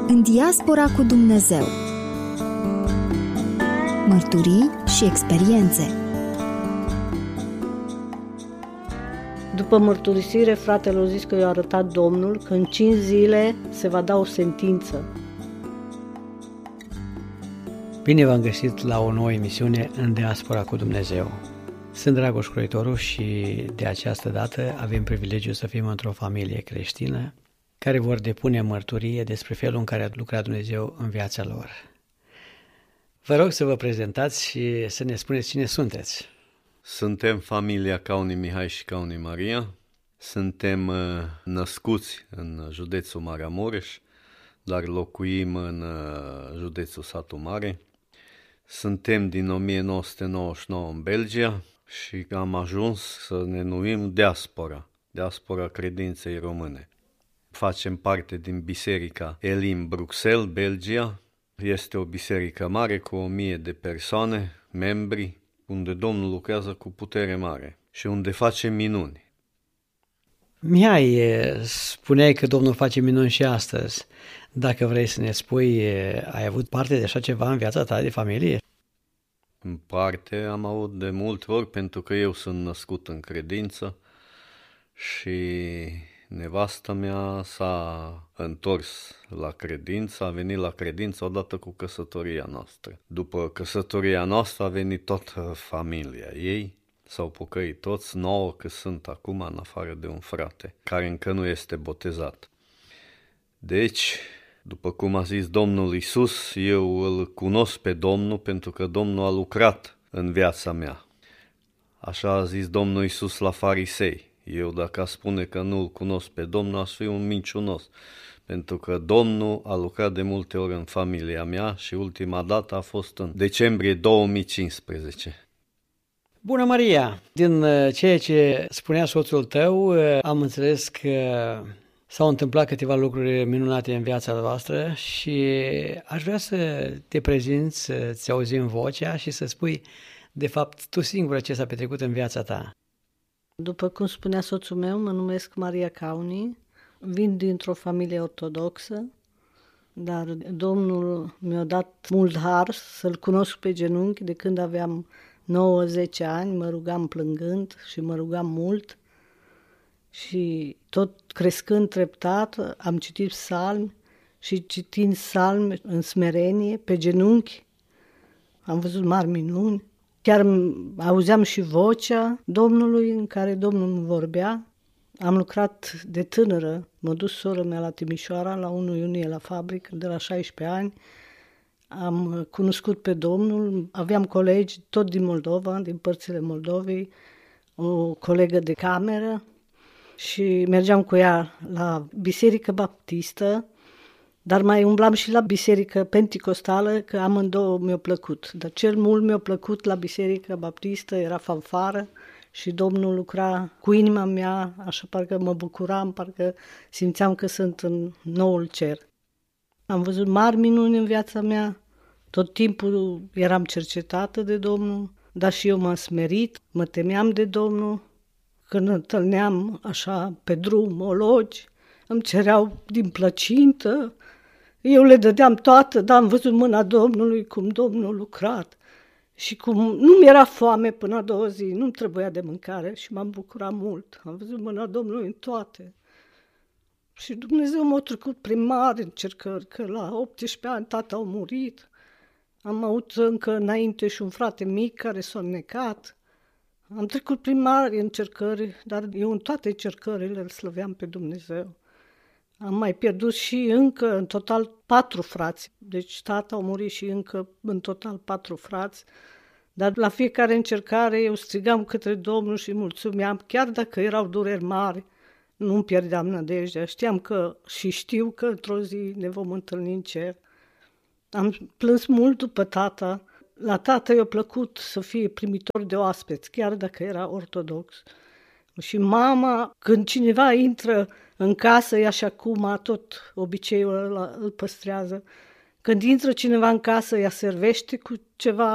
În diaspora cu Dumnezeu. Mărturii și experiențe. După mărturisire, fratele a zis că i-a arătat Domnul că în 5 zile se va da o sentință. Bine v-am găsit la o nouă emisiune În diaspora cu Dumnezeu. Sunt Dragoș Croitoru și de această dată avem privilegiul să fim într-o familie creștină care vor depune mărturie despre felul în care a lucrat Dumnezeu în viața lor. Vă rog să vă prezentați și să ne spuneți cine sunteți. Suntem familia Cauni Mihai și Cauni Maria. Suntem născuți în județul Maramureș, dar locuim în județul Satu Mare. Suntem din 1999 în Belgia și am ajuns să ne numim Diaspora Credinței Române. Facem parte din biserica Elim Bruxelles, Belgia. Este o biserică mare cu 1000 de persoane, membri, unde Domnul lucrează cu putere mare și unde face minuni. Mihai, spuneai că Domnul face minuni și astăzi. Dacă vrei să ne spui, ai avut parte de așa ceva în viața ta de familie? În parte am avut de multe ori, pentru că eu sunt născut în credință și nevastă mea s-a întors la credință, a venit la credință odată cu căsătoria noastră. După căsătoria noastră a venit toată familia ei, s-au pocăit toți, 9 că sunt acum în afară de un frate, care încă nu este botezat. Deci, după cum a zis Domnul Iisus, eu îl cunosc pe Domnul pentru că Domnul a lucrat în viața mea. Așa a zis Domnul Iisus la farisei. Eu dacă aș spune că nu îl cunosc pe Domnul, aș fi un minciunos, pentru că Domnul a lucrat de multe ori în familia mea și ultima dată a fost în decembrie 2015. Bună, Maria! Din ceea ce spunea soțul tău, am înțeles că s-au întâmplat câteva lucruri minunate în viața voastră și aș vrea să te prezinți, să-ți auzim vocea și să spui, de fapt, tu singură ce s-a petrecut în viața ta. După cum spunea soțul meu, mă numesc Maria Cauni, vin dintr-o familie ortodoxă, dar Domnul mi-a dat mult har să-L cunosc pe genunchi de când aveam 9-10 ani, mă rugam plângând și mă rugam mult și tot crescând treptat am citit psalmi și citind psalmi în smerenie, pe genunchi, am văzut mari minuni. Chiar auzeam și vocea Domnului în care Domnul îmi vorbea. Am lucrat de tânără, m-a dus sora mea la Timișoara, la 1 iunie la fabrică, de la 16 ani. Am cunoscut pe Domnul, aveam colegi tot din Moldova, din părțile Moldovei, o colegă de cameră și mergeam cu ea la biserică baptistă, dar mai umblam și la biserică penticostală, că amândouă mi-a plăcut. Dar cel mult mi-a plăcut la biserică baptistă, era fanfară și Domnul lucra cu inima mea, așa parcă mă bucuram, parcă simțeam că sunt în noul cer. Am văzut mari minuni în viața mea, tot timpul eram cercetată de Domnul, dar și eu m-am smerit, mă temeam de Domnul. Când întâlneam așa pe drum ologi, îmi cereau din plăcintă, eu le dădeam toată, dar am văzut mâna Domnului, cum Domnul a lucrat și cum nu mi-era foame până a 2 zi, nu-mi trebuia de mâncare și m-am bucurat mult. Am văzut mâna Domnului în toate. Și Dumnezeu m-a trecut prin mari încercări, că la 18 ani tata a murit. Am avut încă înainte și un frate mic care s-a înnecat. Am trecut prin mari încercări, dar eu în toate încercările îl slăveam pe Dumnezeu. Am mai pierdut și încă în total 4 frați, deci tata a murit și încă în total 4 frați, dar la fiecare încercare eu strigam către Domnul și mulțumeam, chiar dacă erau dureri mari, nu-mi pierdeam nădejdea, știam că și știu că într-o zi ne vom întâlni în cer. Am plâns mult după tata, la tata i-a plăcut să fie primitor de oaspeți, chiar dacă era ortodox. Și mama, când cineva intră în casă, ea și acum tot obiceiul ăla îl păstrează. Când intră cineva în casă, ea servește cu ceva,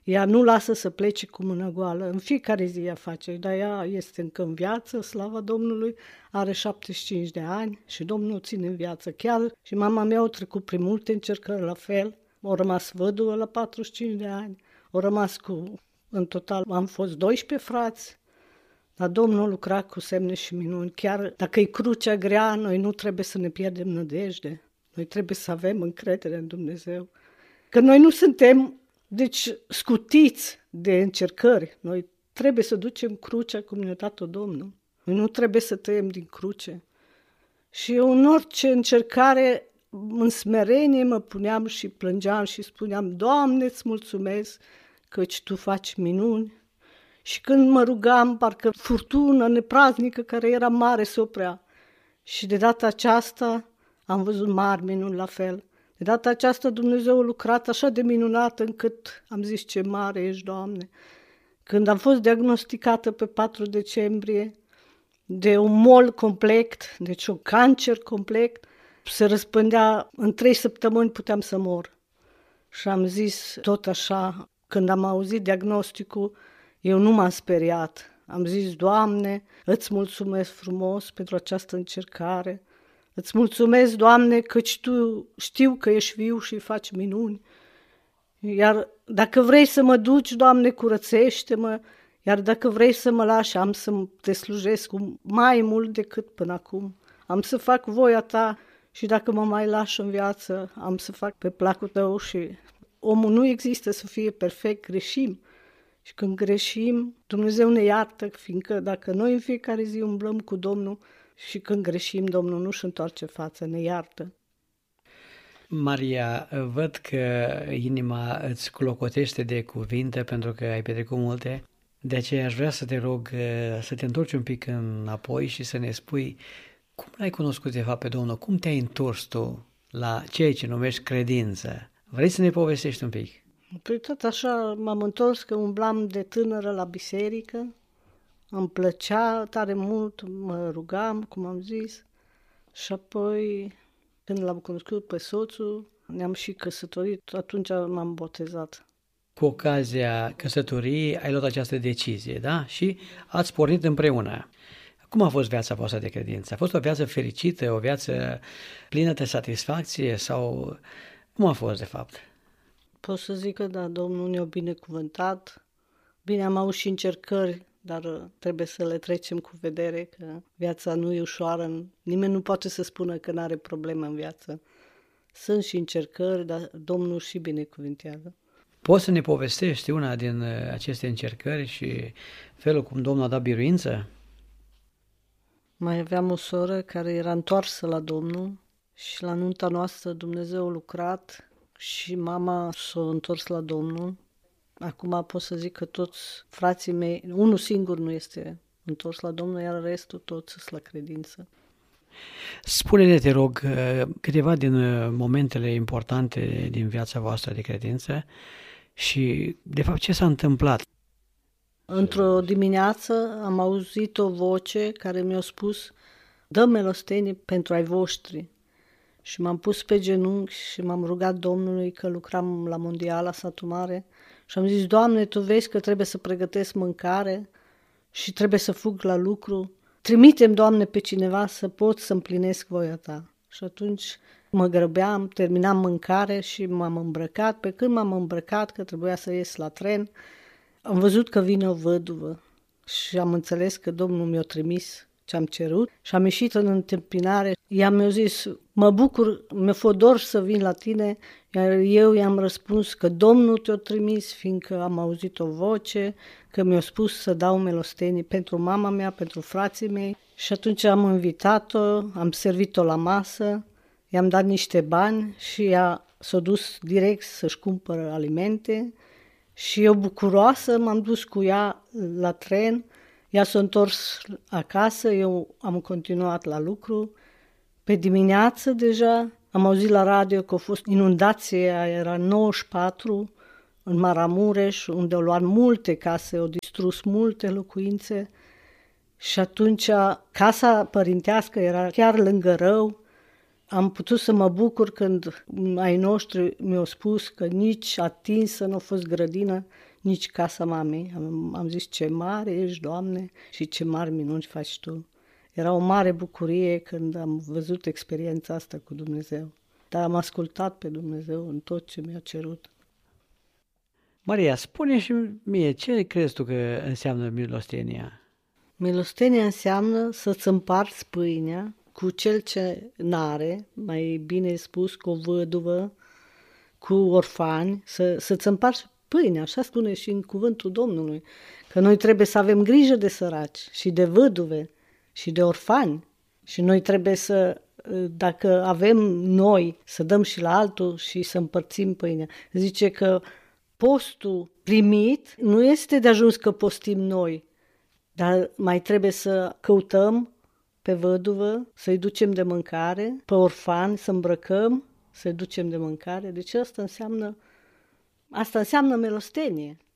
ea nu lasă să plece cu mâna goală. În fiecare zi ea face, dar ea este încă în viață, slava Domnului, are 75 de ani și Domnul o ține în viață chiar. Și mama mea a trecut prin multe încercări la fel, a rămas văduvă la 45 de ani, a rămas în total am fost 12 frați, dar Domnul lucra cu semne și minuni. Chiar dacă e crucea grea, noi nu trebuie să ne pierdem nădejde, noi trebuie să avem încredere în Dumnezeu. Că noi nu suntem scutiți de încercări. Noi trebuie să ducem crucea cum ne-a dat-o Domnul. Noi nu trebuie să tăiem din cruce. Și în orice încercare, în smerenie mă puneam și plângeam și spuneam, Doamne, îți mulțumesc căci Tu faci minuni. Și când mă rugam, parcă furtună nepraznică care era mare se oprea. Și de data aceasta am văzut mari minuni la fel. De data aceasta Dumnezeu a lucrat așa de minunat încât am zis ce mare ești, Doamne. Când am fost diagnosticată pe 4 decembrie de un mol complet, deci un cancer complet, se răspândea, în 3 săptămâni puteam să mor. Și am zis tot așa, când am auzit diagnosticul, eu nu m-am speriat. Am zis, Doamne, îți mulțumesc frumos pentru această încercare. Îți mulțumesc, Doamne, căci Tu știu că ești viu și faci minuni. Iar dacă vrei să mă duci, Doamne, curățește-mă. Iar dacă vrei să mă lași, am să Te slujesc cu mai mult decât până acum. Am să fac voia Ta și dacă mă mai lași în viață, am să fac pe placul Tău. Și omul nu există să fie perfect, greșim. Și când greșim, Dumnezeu ne iartă, fiindcă dacă noi în fiecare zi umblăm cu Domnul și când greșim, Domnul nu-și întoarce fața, ne iartă. Maria, văd că inima îți clocotește de cuvinte pentru că ai petrecut multe, de aceea aș vrea să te rog să te întorci un pic înapoi și să ne spui cum l-ai cunoscut de fapt pe Domnul, cum te-ai întors tu la ceea ce numești credință. Vrei să ne povestești un pic? Păi tot așa m-am întors că umblam de tânără la biserică, îmi plăcea tare mult, mă rugam, cum am zis, și apoi când l-am cunoscut pe soțul, ne-am și căsătorit, atunci m-am botezat. Cu ocazia căsătoriei ai luat această decizie, da? Și ați pornit împreună. Cum a fost viața voastră de credință? A fost o viață fericită, o viață plină de satisfacție sau cum a fost de fapt? Pot să zic că da, Domnul ne-a binecuvântat. Bine, am avut și încercări, dar trebuie să le trecem cu vedere, că viața nu e ușoară. Nimeni nu poate să spună că nu are probleme în viață. Sunt și încercări, dar Domnul și binecuvântează. Poți să ne povestești una din aceste încercări și felul cum Domnul a dat biruință? Mai aveam o soră care era întoarsă la Domnul și la nunta noastră Dumnezeu a lucrat și mama s-a întors la Domnul. Acum pot să zic că toți frații mei, unul singur nu este întors la Domnul, iar restul toți sunt la credință. Spune-ne, te rog, câteva din momentele importante din viața voastră de credință și, de fapt, ce s-a întâmplat? Într-o dimineață am auzit o voce care mi-a spus, dă milostenii pentru ai voștri. Și m-am pus pe genunchi și m-am rugat Domnului, că lucram la Mondiala, satul mare, și am zis, Doamne, Tu vezi că trebuie să pregătesc mâncare și trebuie să fug la lucru. Trimite-mi, Doamne, pe cineva să pot să împlinesc voia Ta. Și atunci mă grăbeam, terminam mâncare și m-am îmbrăcat. Pe când m-am îmbrăcat, că trebuia să ies la tren, am văzut că vine o văduvă și am înțeles că Domnul mi-a trimis ce am cerut și am ieșit în întâmpinare. Ea mi-a zis, mă bucur, mi-a fost dor să vin la tine, iar eu i-am răspuns că Domnul te-a trimis, fiindcă am auzit o voce, că mi-a spus să dau milostenii pentru mama mea, pentru frații mei. Și atunci am invitat-o, am servit-o la masă, i-am dat niște bani și ea s-a dus direct să-și cumpără alimente și eu bucuroasă m-am dus cu ea la tren. Ea s-a întors acasă, eu am continuat la lucru. Pe dimineață deja am auzit la radio că a fost inundație, era 94 în Maramureș, unde au luat multe case, au distrus multe locuințe. Și atunci casa părintească era chiar lângă râu. Am putut să mă bucur când ai noștri mi-au spus că nici atinsă nu a fost grădină, nici casa mamei. Am zis, ce mare ești, Doamne, și ce mari minuni faci Tu. Era o mare bucurie când am văzut experiența asta cu Dumnezeu. Dar am ascultat pe Dumnezeu în tot ce mi-a cerut. Maria, spune și mie, ce crezi tu că înseamnă milostenia? Milostenia înseamnă să-ți împarți pâinea cu cel ce n-are, mai bine spus, cu o văduvă, cu orfani, să-ți împarți pâinea, așa spune și în cuvântul Domnului, că noi trebuie să avem grijă de săraci și de văduve și de orfani și noi trebuie să, dacă avem noi, să dăm și la altul și să împărțim pâinea. Zice că postul primit nu este de ajuns că postim noi, dar mai trebuie să căutăm pe văduvă, să-i ducem de mâncare, pe orfani să îmbrăcăm, să-i ducem de mâncare. Deci asta înseamnă milostenie.